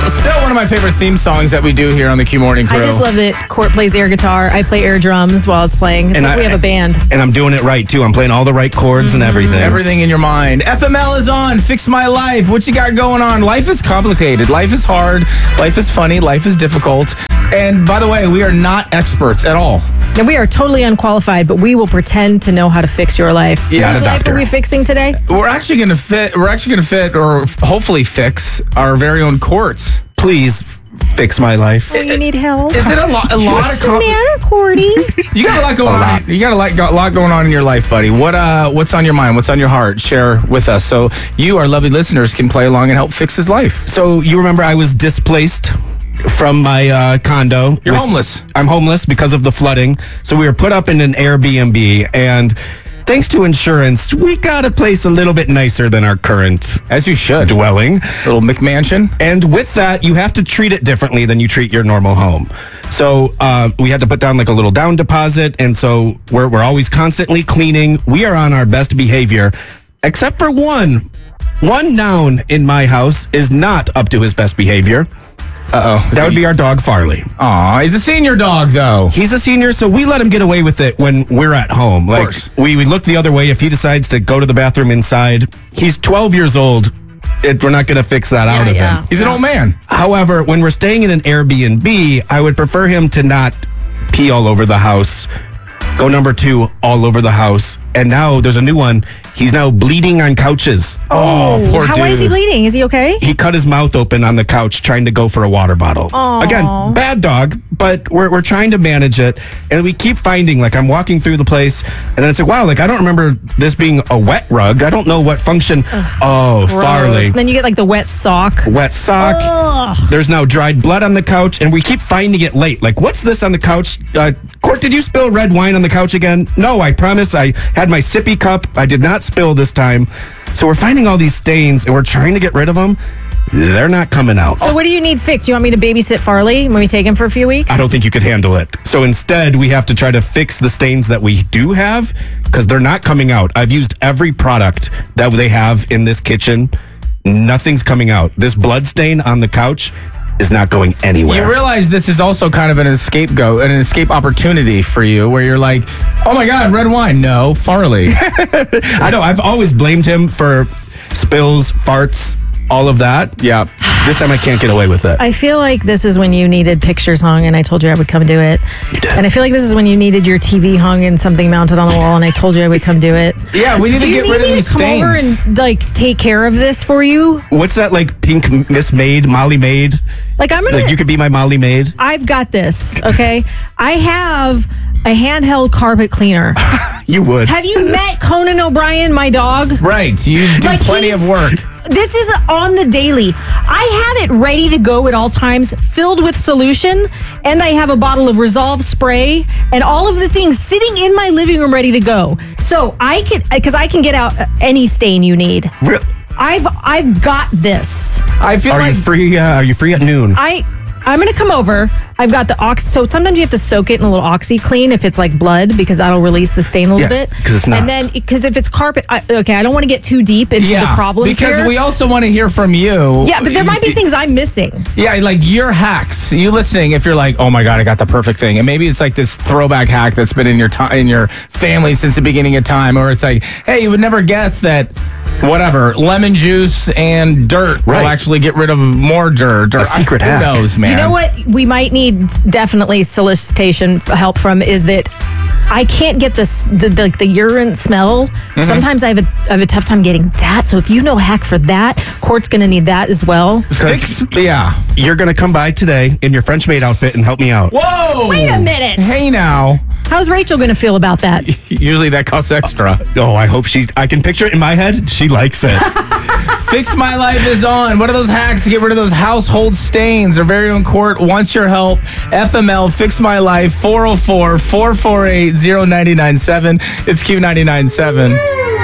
Still one of my favorite theme songs that we do here on the Q Morning Crew. I just love that Court plays air guitar. I play air drums while it's playing. It's like we have a band. And I'm doing it right, too. I'm playing all the right chords and everything. Everything in your mind. FML is on. Fix My Life. What you got going on? Life is complicated. Life is hard. Life is funny. Life is difficult. And by the way, we are not experts at all. And we are totally unqualified, but we will pretend to know how to fix your life. Yeah, Whose life are we fixing today? We're actually going to fit, or hopefully fix, our very own Courts. Please fix my life. Oh, you need help? Is it a lot What's the matter, Cordy? You got a lot going on. You got a lot going on in your life, buddy. What's on your mind? What's on your heart? Share with us so you, our lovely listeners, can play along and help fix his life. So you remember I was displaced from my condo. You're homeless. I'm homeless because of the flooding. So we were put up in an Airbnb, and thanks to insurance, we got a place a little bit nicer than our current, as you should, dwelling. Little McMansion. And with that, you have to treat it differently than you treat your normal home. So we had to put down like a little down deposit, and so we're always constantly cleaning. We are on our best behavior, except for one. One noun in my house is not up to his best behavior. Uh-oh. That would be our dog, Farley. Aw, he's a senior dog, though. He's a senior, so we let him get away with it when we're at home. Like, we look the other way if he decides to go to the bathroom inside. He's 12 years old. We're not going to fix that out of him. He's an old man. However, when we're staying in an Airbnb, I would prefer him to not pee all over the house. Go number 2, all over the house. And now there's a new one. He's now bleeding on couches. Oh, poor dude. Why is he bleeding? Is he okay? He cut his mouth open on the couch trying to go for a water bottle. Aww. Again, bad dog, but we're trying to manage it. And we keep finding, like, I'm walking through the place, and then it's like, wow, like, I don't remember this being a wet rug. I don't know what function. Oh, Gross. Farley. Then you get, like, the wet sock. Wet sock. Ugh. There's now dried blood on the couch, and we keep finding it late. Like, what's this on the couch? Court, did you spill red wine on the couch again? No, I promise. I had my sippy cup. I did not spill this time. So we're finding all these stains, and we're trying to get rid of them. They're not coming out. So what do you need fixed? You want me to babysit Farley when we take him for a few weeks? I don't think you could handle it. So instead, we have to try to fix the stains that we do have because they're not coming out. I've used every product that they have in this kitchen. Nothing's coming out. This blood stain on the couch is not going anywhere. You realize this is also kind of an escape opportunity for you where you're like, oh my God, red wine. No, Farley. I know. I've always blamed him for spills, farts, all of that. Yeah. This time I can't get away with it. I feel like this is when you needed pictures hung, and I told you I would come do it. You did. And I feel like this is when you needed your TV hung and something mounted on the wall, and I told you I would come do it. Yeah, we need to get rid of these stains. Come over and like take care of this for you? What's that, like, pink Miss Maid, Molly Maid? Like, I'm gonna. Like, you could be my Molly Maid? I've got this, okay? I have a handheld carpet cleaner. You would. Have you met Conan O'Brien, my dog? Right. You do Like, plenty of work. This is on the daily. I have it ready to go at all times, filled with solution, and I have a bottle of Resolve spray and all of the things sitting in my living room ready to go. So I can get out any stain you need. Really? I've got this. I feel Are you free at noon? I'm going to come over. I've got the Oxy. So sometimes you have to soak it in a little OxyClean if it's like blood, because that'll release the stain a little bit. Because it's not. And then, because if it's carpet, I don't want to get too deep into the problems because here. we also want to hear from you. Yeah, but there might be things I'm missing. Yeah, like your hacks. You listening, if you're like, oh my God, I got the perfect thing. And maybe it's like this throwback hack that's been in your family since the beginning of time. Or it's like, hey, you would never guess that whatever, lemon juice and dirt will actually get rid of more dirt. A secret hack. Who knows, man? You know what we might need definitely solicitation help from is that I can't get the urine smell. Mm-hmm. Sometimes I have a tough time getting that. So if you know a hack for that, Court's going to need that as well. You're going to come by today in your French maid outfit and help me out. Whoa! Wait a minute. Hey now. How's Rachel going to feel about that? Usually that costs extra. Oh, I hope I can picture it in my head. She likes it. Fix My Life is on. What are those hacks to get rid of those household stains? Our very own Court wants your help. FML, Fix My Life, 404-448-0997. It's Q997.